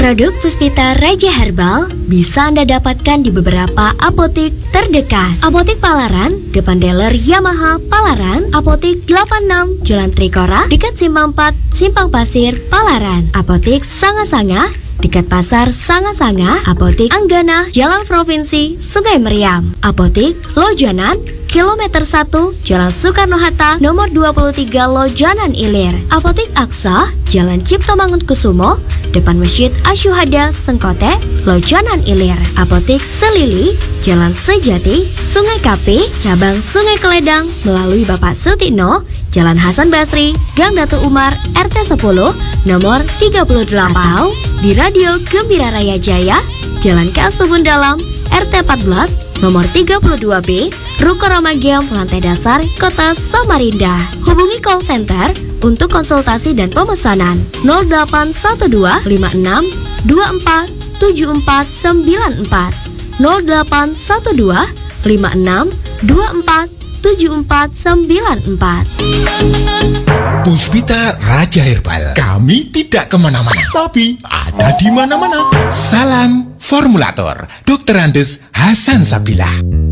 Produk Puspita Raja Herbal bisa Anda dapatkan di beberapa apotek terdekat. Apotek Palaran, depan dealer Yamaha Palaran. Apotek 86, Jalan Trikora, dekat Simpang 4, Simpang Pasir, Palaran. Apotek Sanga-Sanga, dekat Pasar Sanga-Sanga. Apotek Anggana, Jalan Provinsi, Sungai Meriam. Apotek Lojanan, Kilometer 1, Jalan Soekarno-Hatta, nomor 23 Lojanan Ilir. Apotek Aksa, Jalan Cipto Mangunkusumo, depan Masjid Asyuhada Sengkote, Lojanan Ilir. Apotek Selili, Jalan Sejati, Sungai Kapi, Cabang Sungai Keledang, melalui Bapak Sutikno, Jalan Hasan Basri, Gang Datu Umar, RT 10, nomor 38. Di Radio Gembira Raya Jaya, Jalan KS Tubun Dalam, RT 14, nomor 32B, Ruko Ramagiam, lantai dasar, Kota Samarinda. Hubungi call center untuk konsultasi dan pemesanan 0812 56 24 7494 0812 56 24 7494. Puspita Raja Herbal. Kami tidak kemana-mana, tapi ada di mana-mana. Salam Formulator, Dr. Andes Hasan Sabila.